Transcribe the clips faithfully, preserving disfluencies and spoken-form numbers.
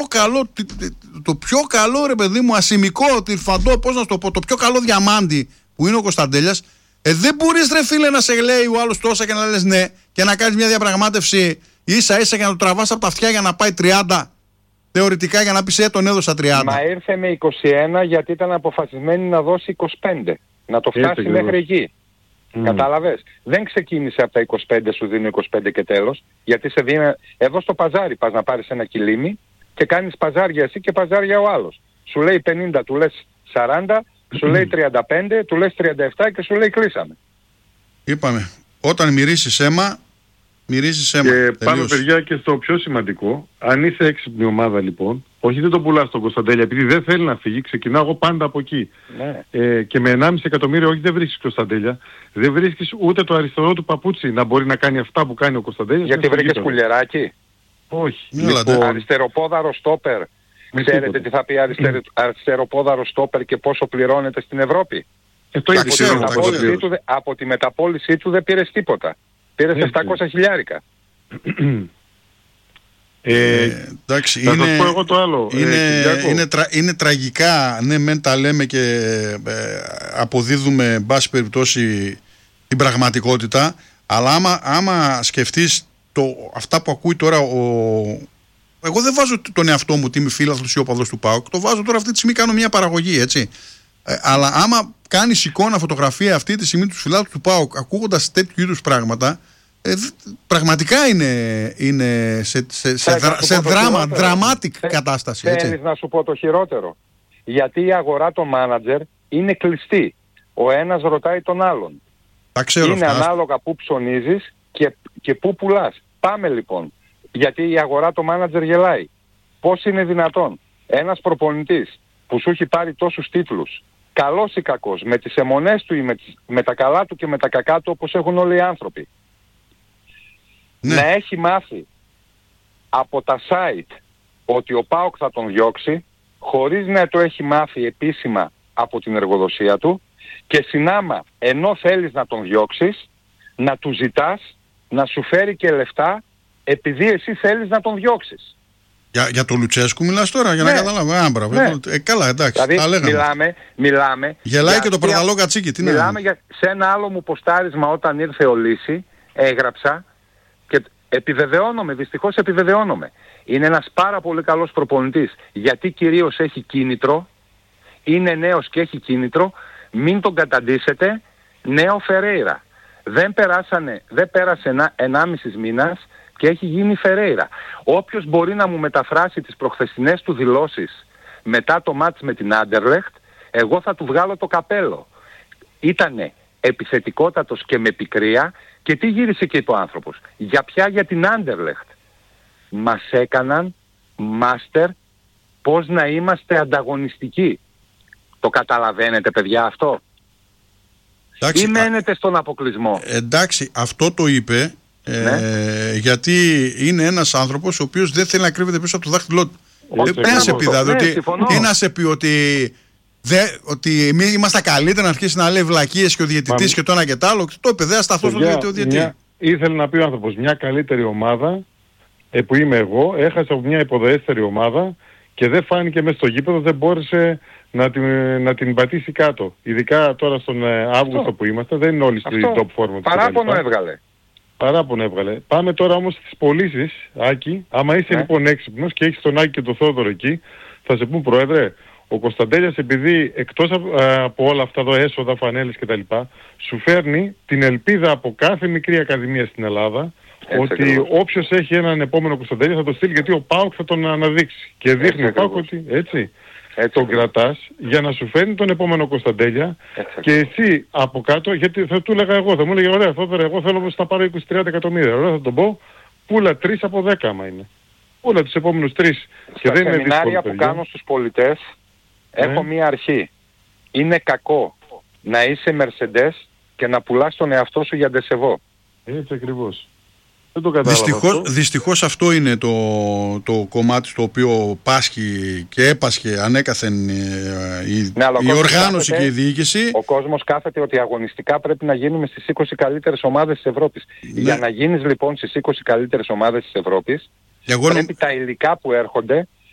Το, καλό, το πιο καλό ρε παιδί μου ασημικό, τυρφαντό, πώς να το πω, το πιο καλό διαμάντι που είναι ο Κωνσταντέλιας, ε, δεν μπορείς ρε φίλε να σε λέει ο άλλος τόσα και να λες ναι και να κάνεις μια διαπραγμάτευση ίσα ίσα και να το τραβάς από τα αυτιά για να πάει τριάντα θεωρητικά, για να πεις ε, τον έδωσα τριάντα. Μα ήρθε με είκοσι ένα γιατί ήταν αποφασισμένη να δώσει είκοσι πέντε, να το φτάσει Έτσι, μέχρι εκεί. Mm. Κατάλαβες. Δεν ξεκίνησε από τα είκοσι πέντε, σου δίνω είκοσι πέντε και τέλος, γιατί σε δίνει, εδώ στο παζάρι πας να πάρεις ένα κιλίμι και κάνεις παζάρια εσύ και παζάρια ο άλλος. Σου λέει πενήντα, του λες σαράντα, σου λέει τριάντα πέντε, του λες τριάντα επτά και σου λέει κλείσαμε. Είπαμε, όταν μυρίσεις αίμα, μυρίζεις αίμα. Και τελείως. πάμε παιδιά και στο πιο σημαντικό, αν είσαι έξυπνη ομάδα λοιπόν, όχι δεν το πουλάς στον Κωνσταντέλια επειδή δεν θέλει να φύγει, ξεκινάω εγώ πάντα από εκεί. Ναι. Ε, και με ενάμιση εκατομμύριο όχι δεν βρίσκεις Κωνσταντέλια, δεν βρίσκεις ούτε το αριστερό του παπούτσι να μπορεί να κάνει αυτά που κάνει ο Κωνσταντέλιας. Γιατί βρήκες κουλεράκι. Όχι. Λοιπόν, αριστεροπόδαρο στόπερ. Ξέρετε τίποτα. Τι θα πει αριστερο, αριστεροπόδαρο στόπερ και πόσο πληρώνεται στην Ευρώπη. Ε, το από, ξέρω, τη μεταπόλησή του, από τη μεταπόλησή του δεν πήρες τίποτα. Πήρες επτακόσια χιλιάρικα. Ε, εντάξει, θα είναι, σας πω εγώ το άλλο. Είναι, ε, είναι, τρα, είναι τραγικά. Ναι, μεν τα λέμε και ε, αποδίδουμε εν πάση περιπτώσει την πραγματικότητα, αλλά άμα, άμα σκεφτείς το, αυτά που ακούει τώρα ο... Εγώ δεν βάζω τον εαυτό μου ότι είμαι φίλαθλος ή οπαδός του ΠΑΟΚ, το βάζω τώρα αυτή τη στιγμή, κάνω μια παραγωγή, έτσι. Ε, αλλά άμα κάνεις εικόνα, φωτογραφία αυτή τη στιγμή του φιλάθλου του ΠΑΟΚ ακούγοντας τέτοιου είδους πράγματα, ε, πραγματικά είναι, είναι σε, σε, σε, δρα, σε δράμα, dramatic Θε, κατάσταση. Έτσι. Θέλεις να σου πω το χειρότερο. Γιατί η αγορά των μάνατζερ είναι κλειστή. Ο ένας ρωτάει τον άλλον. Τα ξέρω είναι αυτά. ανάλογα που ψωνίζεις και, και που πουλάς. Πάμε λοιπόν. Γιατί η αγορά των μάνατζερ γελάει. Πώς είναι δυνατόν ένας προπονητής που σου έχει πάρει τόσους τίτλους, καλός ή κακός, με τις αιμονές του ή με, τις, με τα καλά του και με τα κακά του όπως έχουν όλοι οι άνθρωποι, ναι, να έχει μάθει από τα site ότι ο ΠΑΟΚ θα τον διώξει χωρίς να το έχει μάθει επίσημα από την εργοδοσία του και συνάμα ενώ θέλεις να τον διώξεις να του ζητάς να σου φέρει και λεφτά επειδή εσύ θέλεις να τον διώξεις. Για, για το Λουτσέσκου μιλάς τώρα, για ναι. να καταλάβω. Άμπρα, ναι. ε, καλά, εντάξει, δηλαδή, τα λέγαμε. Μιλάμε, μιλάμε. Γελάει και το παρδαλό κατσίκι. Τι μιλάμε για, σε ένα άλλο μου ποστάρισμα όταν ήρθε ο Λύση, έγραψα και επιβεβαιώνομαι, δυστυχώς επιβεβαιώνομαι. Είναι ένας πάρα πολύ καλός προπονητής. Γιατί κυρίως έχει κίνητρο, είναι νέος και έχει κίνητρο, μην τον καταντήσετε, νέο Φερέιρα. Δεν, περάσανε, δεν πέρασε ένα, ενάμισης μήνας και έχει γίνει Φερέιρα. Όποιος μπορεί να μου μεταφράσει τις προχθεσινές του δηλώσεις μετά το μάτς με την Άντερλεχτ, εγώ θα του βγάλω το καπέλο. Ήτανε επιθετικότατος και με πικρία και τι γύρισε και είπε ο άνθρωπος. Για πια για την Άντερλεχτ. Μας έκαναν μάστερ πώς να είμαστε ανταγωνιστικοί. Το καταλαβαίνετε παιδιά αυτό? Εντάξει, ή μένετε στον αποκλεισμό? Εντάξει, αυτό το είπε ε, ναι. γιατί είναι ένας άνθρωπος ο οποίος δεν θέλει να κρύβεται πίσω από το δάχτυλό του. Δεν σε πει δηλαδή ότι τι να σε πει ότι, δε, ότι εμείς είμαστε καλύτερα, να αρχίσει να λέει βλακίες και ο διαιτητής Μα... και το ένα και το άλλο. Το είπε, δεν ασταθώ στο διαιτητή. Ήθελε να πει ο άνθρωπος μια καλύτερη ομάδα ε, που είμαι εγώ, έχασε από μια υποδεέστερη ομάδα και δεν φάνηκε μέσα στο γήπεδο, δεν μπόρεσε να την, να την πατήσει κάτω. Ειδικά τώρα στον ε, Αύγουστο αυτό. Που είμαστε, δεν είναι όλοι στην top form. Παράπονο έβγαλε. Παράπονο έβγαλε. Πάμε τώρα όμως στις πωλήσεις, Άκη. Άμα είσαι ναι. λοιπόν έξυπνος και έχεις τον Άκη και τον Θόδωρο εκεί, θα σε πούν Πρόεδρε, ο Κωνσταντέλιας επειδή εκτός από, από όλα αυτά εδώ έσοδα, φανέλες κτλ. Σου φέρνει την ελπίδα από κάθε μικρή ακαδημία στην Ελλάδα έτσι, ότι ακριβώς. Όποιος έχει έναν επόμενο Κωνσταντέλια θα το στείλει γιατί ο ΠΑΟΚ θα τον αναδείξει. Και δείχνει ο ΠΑΟΚ ότι έτσι. Έτσι, τον κρατάς για να σου φέρνει τον επόμενο Κωνσταντέλια έτσι, και εσύ από κάτω, γιατί θα του έλεγα εγώ, θα μου έλεγε ωραία Θόδωρα, εγώ θέλω να πάρω είκοσι με τριάντα εκατομμύρια, ωραία θα τον πω, πούλα τρεις από δέκα άμα είναι. Πούλα τους επόμενους τρεις. Στα σεμινάρια που κάνω στους πολιτές ναι. έχω μία αρχή. Είναι κακό να είσαι Mercedes και να πουλάς τον εαυτό σου για ντεσεβό. Έτσι ακριβώς. Δεν το κατάλαβα. Δυστυχώς αυτό. δυστυχώς αυτό είναι το, το κομμάτι στο οποίο πάσχει και έπασχε ανέκαθεν ε, η, ναι, η οργάνωση κάθεται, και η διοίκηση. Ο κόσμος κάθεται ότι αγωνιστικά πρέπει να γίνουμε στις είκοσι καλύτερες ομάδες της Ευρώπης. Ναι. Για να γίνεις λοιπόν στις είκοσι καλύτερες ομάδες της Ευρώπης, εγώ πρέπει νο... τα υλικά που έρχονται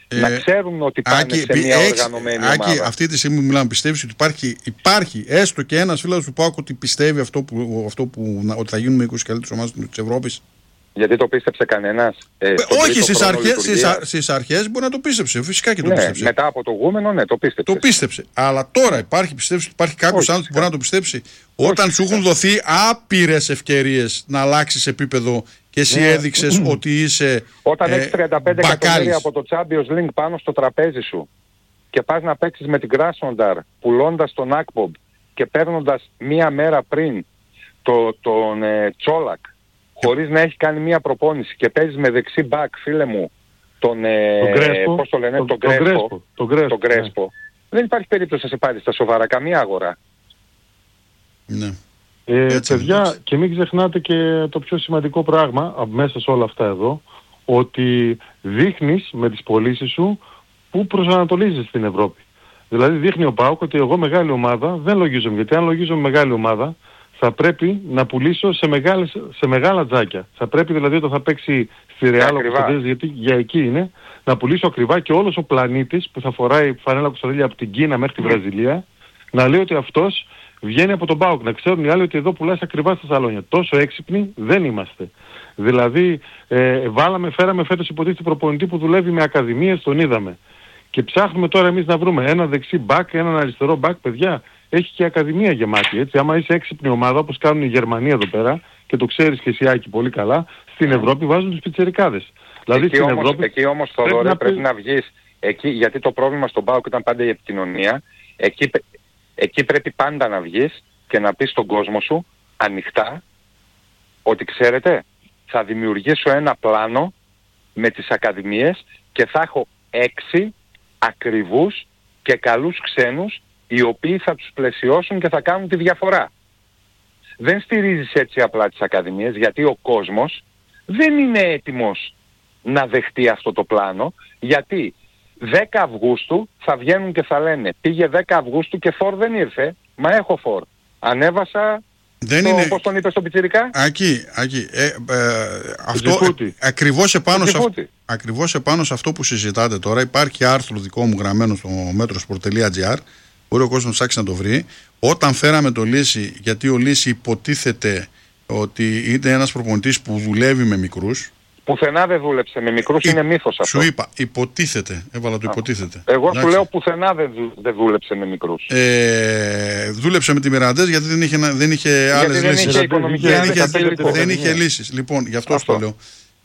Ε, να ξέρουν ότι πάνε Άκη, σε μια έχεις, οργανωμένη Άκη, ομάδα. Αυτή τη στιγμή μιλάμε, πιστεύεις ότι υπάρχει, υπάρχει έστω και ένας φίλος του ΠΑΟΚ ότι πιστεύει αυτό που, αυτό που, ότι θα γίνουμε είκοσι καλύτερες ομάδες της Ευρώπης? Γιατί το πίστεψε κανένας? Ε, όχι, στις αρχές, στις, στις αρχές μπορεί να το πίστεψε, φυσικά και το ναι, πίστεψε. Μετά από το γούμενο, ναι, το πίστεψε. Το πίστεψε. Αλλά τώρα υπάρχει, πιστεύεις ότι υπάρχει κάποιος άλλος που μπορεί να το πιστέψει? Όχι, όταν σου έχουν δοθεί άπειρες ευκαιρίες να αλλάξεις επίπεδο και εσύ ναι. έδειξες ότι είσαι Όταν ε, έχεις τριάντα πέντε εκατομμύρια από το Champions League πάνω στο τραπέζι σου και πας να παίξεις με την Krasnodar πουλώντας τον Akpom και παίρνοντας μία μέρα πριν το, τον ε, Τσόλακ χωρίς να έχει κάνει μία προπόνηση και παίζεις με δεξί μπακ, φίλε μου, τον, ε, τον Κρέσπο, πώς το λένε, τον, τον, τον Κρέσπο, τον, τον, Κρέσπο, τον Κρέσπο. Ναι. Δεν υπάρχει περίπτωση να σε πάρει στα σοβαρά καμία αγορά. Ναι. Ε, Έτσι, παιδιά, έτσι. Και μην ξεχνάτε και το πιο σημαντικό πράγμα μέσα σε όλα αυτά εδώ, ότι δείχνεις με τις πωλήσεις σου που προσανατολίζεις στην Ευρώπη. Δηλαδή δείχνει ο ΠΑΟΚ ότι εγώ μεγάλη ομάδα δεν λογίζομαι, γιατί αν λογίζομαι μεγάλη ομάδα θα πρέπει να πουλήσω σε, μεγάλες, σε μεγάλα τζάκια. Θα πρέπει δηλαδή όταν θα παίξει στη Ρεάλ ο Κωνσταντέλιας, γιατί για εκεί είναι, να πουλήσω ακριβά και όλος ο πλανήτης που θα φοράει φανέλα Κωνσταντέλια από την Κίνα μέχρι τη Βραζιλία, να λέει ότι αυτός βγαίνει από τον ΠΑΟΚ. Να ξέρουν οι άλλοι ότι εδώ πουλάς ακριβά στα σαλόνια. Τόσο έξυπνοι δεν είμαστε. Δηλαδή ε, βάλαμε, φέραμε φέτος υποτίθεται προπονητή που δουλεύει με ακαδημίες, τον είδαμε. Και ψάχνουμε τώρα εμείς να βρούμε ένα δεξί μπακ, έναν αριστερό μπακ, παιδιά. Έχει και ακαδημία γεμάτη, έτσι. Άμα είσαι έξυπνη ομάδα, όπως κάνουν οι Γερμανοί εδώ πέρα, και το ξέρεις και εσύ Άκη πολύ καλά, στην Ευρώπη βάζουν τους πιτσιρικάδες. Δηλαδή εκεί, στην όμως, Ευρώπη εκεί όμως, Θοδωρέ, πρέπει, να... πρέπει να βγεις. Εκεί, γιατί το πρόβλημα στον ΠΑΟΚ ήταν πάντα η επικοινωνία. Εκεί, εκεί πρέπει πάντα να βγεις και να πεις στον κόσμο σου, ανοιχτά, ότι ξέρετε, θα δημιουργήσω ένα πλάνο με τις ακαδημίες και θα έχω έξι ακριβούς και καλούς ξένους οι οποίοι θα τους πλαισιώσουν και θα κάνουν τη διαφορά. Δεν στηρίζεις έτσι απλά τις ακαδημίες, γιατί ο κόσμος δεν είναι έτοιμος να δεχτεί αυτό το πλάνο, γιατί δέκα Αυγούστου θα βγαίνουν και θα λένε πήγε δέκα Αυγούστου και φορ δεν ήρθε, μα έχω φορ. Ανέβασα, δεν το, είναι... πώς τον είπε στον πιτσιρικά? Ακή, Ακή, ε, ε, αυτό ε, ακριβώς, επάνω σε, ακριβώς επάνω σε αυτό που συζητάτε τώρα υπάρχει άρθρο δικό μου γραμμένο στο metrosport τελεία gr. Μπορεί ο κόσμος να ψάξει να το βρει. Όταν φέραμε το Λύση, γιατί ο Λύση υποτίθεται ότι είναι ένας προπονητής που δουλεύει με μικρούς. Πουθενά δεν δούλεψε με μικρούς, είναι μύθος αυτό. Σου είπα, υποτίθεται. Έβαλα το υποτίθεται. Εγώ Εντάξει. σου λέω πουθενά δεν, δεν δούλεψε με μικρούς. Ε, δούλεψε με τη Μιραντές γιατί δεν είχε, δεν είχε άλλες δεν λύσεις. Είχε δεν είχε, δεν, δεν είχε λύσεις. Λοιπόν, γι' αυτό, αυτό. το λέω.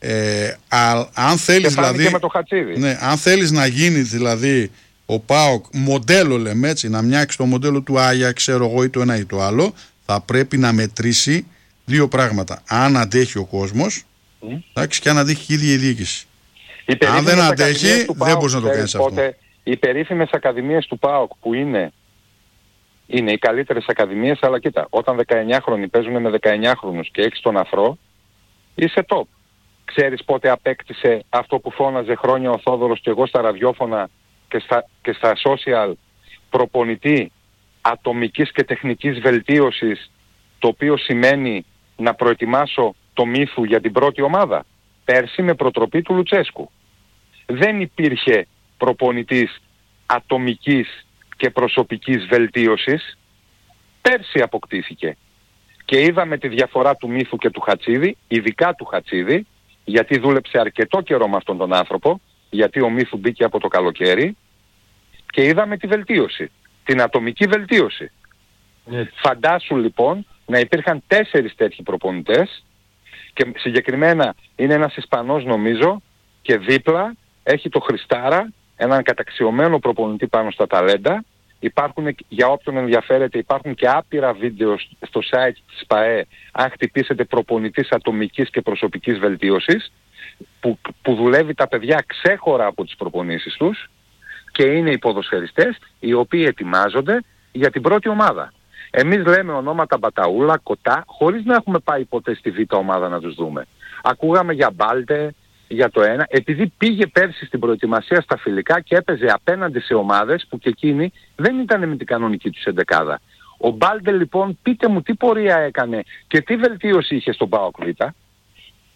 Ε, α, αν θέλεις δηλαδή. Με το ναι, αν θέλεις να γίνει δηλαδή ο ΠΑΟΚ μοντέλο, λέμε έτσι, να μοιάξει το μοντέλο του Άγια, ξέρω εγώ, ή το ένα ή το άλλο, θα πρέπει να μετρήσει δύο πράγματα. Αν αντέχει ο κόσμος, mm. εντάξει, και αν αντέχει και η ίδια η διοίκηση. Αν δεν αντέχει, δεν μπορείς να το κάνεις αυτό. Οι περίφημες ακαδημίες του ΠΑΟΚ που είναι, είναι οι καλύτερες ακαδημίες, αλλά κοίτα, όταν δεκαεννιάχρονοι παίζουν με δεκαεννιάχρονους και έχεις τον αφρό, είσαι top. Ξέρεις πότε απέκτησε αυτό που φώναζε χρόνια ο Θόδωρος και εγώ στα ραδιόφωνα και στα, και στα social, προπονητή ατομικής και τεχνικής βελτίωσης, το οποίο σημαίνει να προετοιμάσω το Μύθου για την πρώτη ομάδα? Πέρσι με προτροπή του Λουτσέσκου. Δεν υπήρχε προπονητής ατομικής και προσωπικής βελτίωσης. Πέρσι αποκτήθηκε. Και είδαμε τη διαφορά του Μύθου και του Χατσίδη, ειδικά του Χατσίδη, γιατί δούλεψε αρκετό καιρό με αυτόν τον άνθρωπο, γιατί ο Μύθου μπήκε από το καλοκαίρι, και είδαμε τη βελτίωση, την ατομική βελτίωση. Yeah. Φαντάσου λοιπόν να υπήρχαν τέσσερις τέτοιοι προπονητές και συγκεκριμένα είναι ένας Ισπανός νομίζω και δίπλα έχει το Χριστάρα, έναν καταξιωμένο προπονητή πάνω στα ταλέντα. Υπάρχουν, για όποιον ενδιαφέρεται, υπάρχουν και άπειρα βίντεο στο site της ΠΑΕ αν χτυπήσετε προπονητής ατομικής και προσωπικής βελτίωσης που, που δουλεύει τα παιδιά ξέχωρα από τις προπονήσεις τους και είναι οι ποδοσφαιριστές οι οποίοι ετοιμάζονται για την πρώτη ομάδα. Εμείς λέμε ονόματα Μπαταούλα, Κοτά, χωρίς να έχουμε πάει ποτέ στη β' ομάδα να τους δούμε. Ακούγαμε για Μπάλτε, για το ένα, επειδή πήγε πέρσι στην προετοιμασία στα φιλικά και έπαιζε απέναντι σε ομάδες που και εκείνοι δεν ήταν με την κανονική τους εντεκάδα. Ο Μπάλτε λοιπόν, πείτε μου τι πορεία έκανε και τι βελτίωση είχε στον ΠΑΟΚ Β.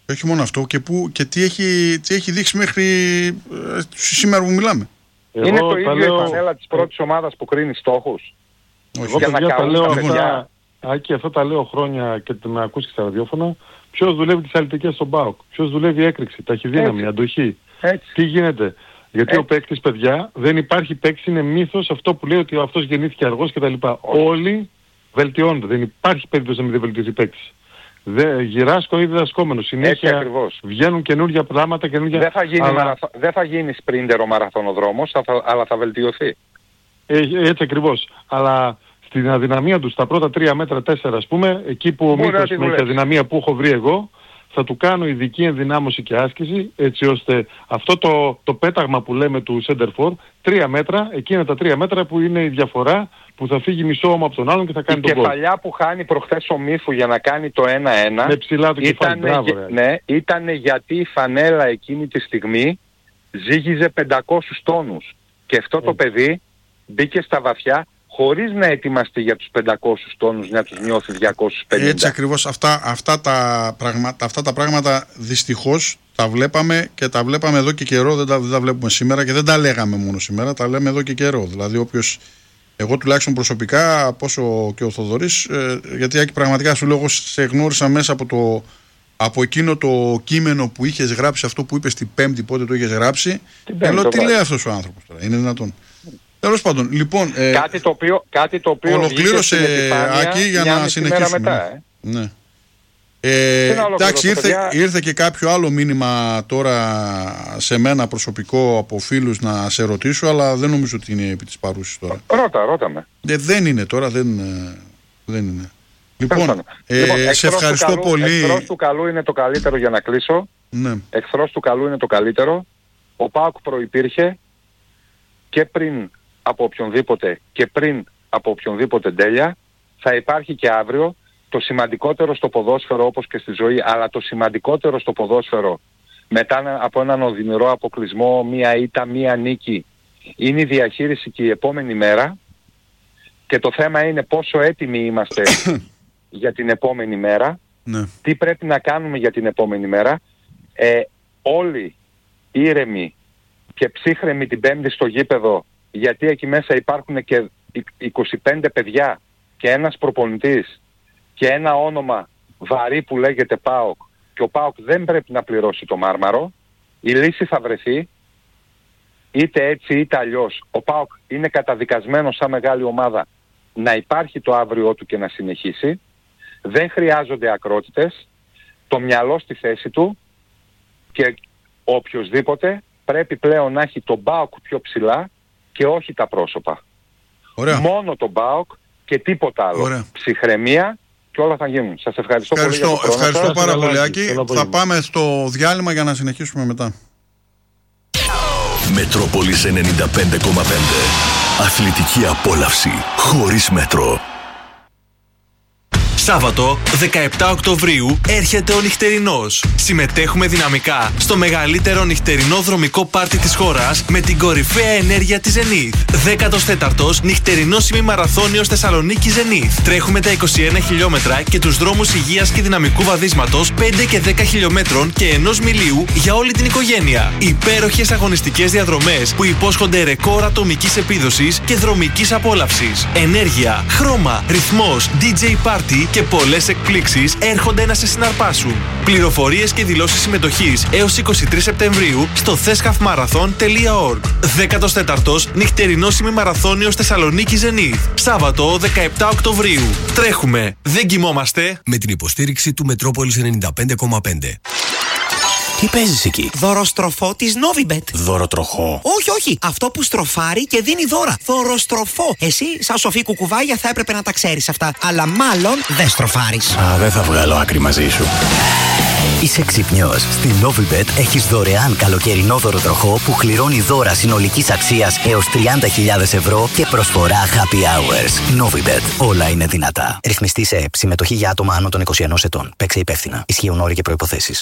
Όχι μόνο αυτό, και, που, και τι, έχει, τι έχει δείξει μέχρι ε, σήμερα που μιλάμε. Εγώ είναι το ίδιο λέω... η φανέλα της πρώτης ομάδας που κρίνει στόχους. Όχι. Εγώ παιδιά τα λέω αυτά, Άκη, αυτά τα λέω χρόνια και με ακούς και στα ραδιόφωνα. Ποιος δουλεύει τις αλυτικές στον ΠΑΟΚ, ποιος δουλεύει έκρηξη, ταχυδύναμη, αντοχή. Έτσι. Τι γίνεται. Γιατί Έτσι. ο παίκτης, παιδιά, δεν υπάρχει παίκτης, είναι μύθος αυτό που λέει ότι αυτός γεννήθηκε αργός κτλ. Όλοι βελτιώνονται. Δεν υπάρχει περίπτωση να μην βελτιωθεί παίκτης. Δε, γυράσκω ή διδασκόμενο. Συνέχεια βγαίνουν καινούργια πράγματα, καινούργια... Δεν θα γίνει, αλλά... μαραθ... δεν θα γίνει σπρίντερ ο μαραθωνοδρόμος, θα... αλλά θα βελτιωθεί. Ε, έτσι ακριβώς. Αλλά στην αδυναμία του, στα πρώτα τρία μέτρα, τέσσερα ας πούμε, εκεί που ο μύθος με την αδυναμία που έχω βρει εγώ, θα του κάνω ειδική ενδυνάμωση και άσκηση, έτσι ώστε αυτό το, το πέταγμα που λέμε του center for, τρία μέτρα, εκείνα τα τρία μέτρα που είναι η διαφορά, που θα φύγει μισό ώμα από τον άλλον και θα κάνει η τον γκολ. Η κεφαλιά που χάνει προχθές ο Μύφου για να κάνει το ένα ένα, με ψηλά το κεφάλι, μπράβο, ρε. Ναι, ήταν γιατί η φανέλα εκείνη τη στιγμή ζύγιζε πεντακόσιους τόνους. Και αυτό ε. το παιδί μπήκε στα βαθιά χωρίς να ετοιμαστεί για τους πεντακόσιους τόνους, να τους νιώθει διακόσιους πενήντα. Έτσι ακριβώς. Αυτά, αυτά, τα, πραγμα, αυτά τα πράγματα δυστυχώς τα βλέπαμε και τα βλέπαμε εδώ και καιρό, δεν τα, δεν τα βλέπουμε σήμερα και δεν τα λέγαμε μόνο σήμερα, τα λέμε εδώ και καιρό. Δηλαδή όποιος, εγώ τουλάχιστον προσωπικά, πόσο και ο Θοδωρής, ε, γιατί Άκη, πραγματικά σου λέω, εγώ σε γνώρισα μέσα από, το, από εκείνο το κείμενο που είχες γράψει, αυτό που είπες την Πέμπτη, πότε το είχες γράψει, και λέω τι λέει αυτός ο άνθρωπος τώρα, είναι δυνατόν. Τέλος πάντων, λοιπόν, ε, κάτι, το οποίο, κάτι το οποίο ολοκλήρωσε Άκη για να συνεχίσουμε. Μετά, ε. Ναι. Ε, εντάξει, ήρθε, ήρθε και κάποιο άλλο μήνυμα τώρα σε μένα προσωπικό από φίλους να σε ρωτήσω, αλλά δεν νομίζω ότι είναι επί της παρούσης τώρα. Ρώτα, ρώτα με. Ε, δεν είναι τώρα, δεν, δεν είναι. Λοιπόν, ε, λοιπόν σε ευχαριστώ καλού, πολύ. Εχθρός του καλού είναι το καλύτερο, για να κλείσω. Ναι. Εχθρός του καλού είναι το καλύτερο. Ο ΠΑΟΚ προϋπήρχε και πριν από οποιονδήποτε και πριν από οποιονδήποτε τέλεια, θα υπάρχει και αύριο. Το σημαντικότερο στο ποδόσφαιρο, όπως και στη ζωή, αλλά το σημαντικότερο στο ποδόσφαιρο μετά από έναν οδυνηρό αποκλεισμό, μία ήττα, μία νίκη, είναι η διαχείριση και η επόμενη μέρα, και το θέμα είναι πόσο έτοιμοι είμαστε για την επόμενη μέρα, ναι. Τι πρέπει να κάνουμε για την επόμενη μέρα. Ε, όλοι ήρεμοι και ψύχρεμοι την Πέμπτη στο γήπεδο, γιατί εκεί μέσα υπάρχουν και είκοσι πέντε παιδιά και ένας προπονητής και ένα όνομα βαρύ που λέγεται ΠΑΟΚ, και ο ΠΑΟΚ δεν πρέπει να πληρώσει το μάρμαρο. Η λύση θα βρεθεί, είτε έτσι είτε αλλιώς. Ο ΠΑΟΚ είναι καταδικασμένος σαν μεγάλη ομάδα να υπάρχει το αύριό του και να συνεχίσει. Δεν χρειάζονται ακρότητες, το μυαλό στη θέση του, και οποιοσδήποτε πρέπει πλέον να έχει τον ΠΑΟΚ πιο ψηλά και όχι τα πρόσωπα. Ωραία. Μόνο τον ΠΑΟΚ και τίποτα άλλο. Ωραία. Ψυχραιμία και όλα θα γίνουν. Σας ευχαριστώ, ευχαριστώ πολύ για το Ευχαριστώ χρόνο πάρα σας. πολύ, Άκη. Θα πάμε στο διάλειμμα για να συνεχίσουμε μετά. Μετρόπολης ενενήντα πέντε κόμμα πέντε. Αθλητική απόλαυση χωρίς μέτρο. Σάββατο δεκαεπτά Οκτωβρίου έρχεται ο νυχτερινός. Συμμετέχουμε δυναμικά στο μεγαλύτερο νυχτερινό δρομικό πάρτι της χώρας με την κορυφαία ενέργεια της Zenith. δέκατος τέταρτος νυχτερινός ημιμαραθώνιος Θεσσαλονίκη Zenith. Τρέχουμε τα είκοσι ένα χιλιόμετρα και τους δρόμους υγείας και δυναμικού βαδίσματος πέντε και δέκα χιλιόμετρων και ενός μιλίου για όλη την οικογένεια. Υπέροχες αγωνιστικές διαδρομές που υπόσχονται ρεκόρ ατομικής επίδοσης και δρομικής απόλαυσης. Ενέργεια, χρώμα, ρυθμός, ντι τζέι Party και πολλές εκπλήξεις έρχονται να σε συναρπάσουν. Πληροφορίες και δηλώσεις συμμετοχής έως είκοσι τρεις Σεπτεμβρίου στο θέσχαφμαραθών τελεία org. δέκατος τέταρτος νυχτερινός ημιμαραθώνιος Θεσσαλονίκη Zenith. Σάββατο δεκαεπτά Οκτωβρίου. Τρέχουμε, δεν κοιμόμαστε. Με την υποστήριξη του Μετρόπολης ενενήντα πέντε κόμμα πέντε. Τι παίζεις εκεί? Δωροστροφό της Novibet. Δωροτροχό? Όχι, όχι. Αυτό που στροφάρει και δίνει δώρα. Δωροστροφό. Εσύ, σαν σοφή κουκουβάγια, θα έπρεπε να τα ξέρεις αυτά. Αλλά μάλλον δεν στροφάρεις. Α, δεν θα βγάλω άκρη μαζί σου. Είσαι ξυπνιός. Στη Novibet έχεις δωρεάν καλοκαιρινό δωροτροχό που κληρώνει δώρα συνολικής αξίας έως τριάντα χιλιάδες ευρώ και προσφορά happy hours. Novibet. Όλα είναι δυνατά. Ρυθμιστή σε ΕΕΠ. Συμμετοχή για άτομα άνω των είκοσι ενός ετών. Παίξε υπεύθυνα. Ισχύουν όροι και προϋποθέσεις.